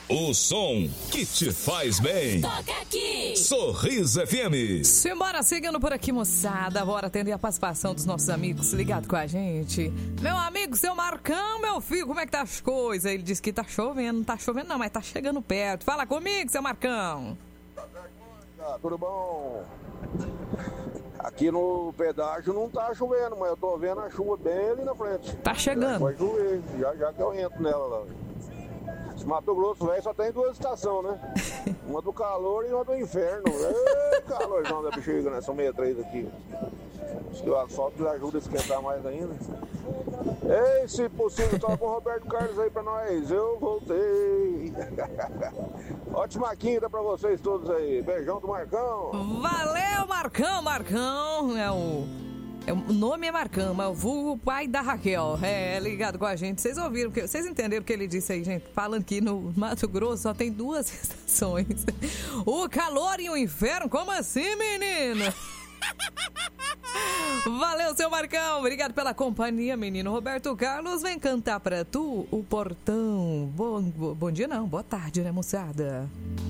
O som que te faz bem. Toca aqui. Sorriso FM. Simbora, seguindo por aqui, moçada. Bora atender a participação dos nossos amigos ligados com a gente. Meu amigo, seu Marcão, meu filho, como é que tá as coisas? Ele disse que tá chovendo. Não tá chovendo não, mas tá chegando perto. Fala comigo, seu Marcão. Tudo bom? Aqui no pedágio não tá chovendo, mas eu tô vendo a chuva bem ali na frente. Tá chegando. Vai chover, já que eu entro nela lá. Esse Mato Grosso, velho, só tem duas estações, né? Uma do calor e uma do inferno. Ê, calorzão da bexiga, né? São 63 aqui. Acho que o asfalto ajuda a esquentar mais ainda. Ei, se possível, toca o Roberto Carlos aí pra nós. Eu voltei. Ótima quinta pra vocês todos aí. Beijão do Marcão. Valeu, Marcão. Marcão o nome é Marcão, mas o vulgo pai da Raquel. É, ligado com a gente. Vocês ouviram, vocês entenderam o que ele disse aí, gente? Falando que no Mato Grosso só tem duas estações. O calor e o inferno? Como assim, menino? Valeu, seu Marcão. Obrigado pela companhia, menino. Roberto Carlos, vem cantar pra tu o Portão. Bom dia não, boa tarde, né, moçada?